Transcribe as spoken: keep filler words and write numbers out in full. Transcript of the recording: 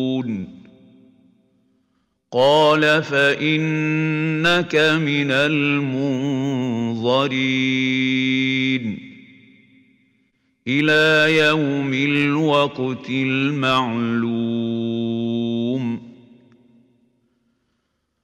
قال فإنك من المنظرين إلى يوم الوقت المعلوم